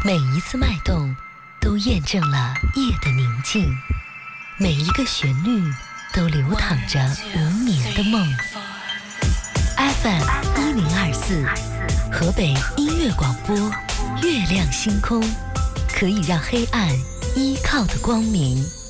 每一次脉动都验证了夜的宁静，每一个旋律都流淌着无眠的梦。FM1024，河北音乐广播，月亮星空，可以让黑暗依靠的光明。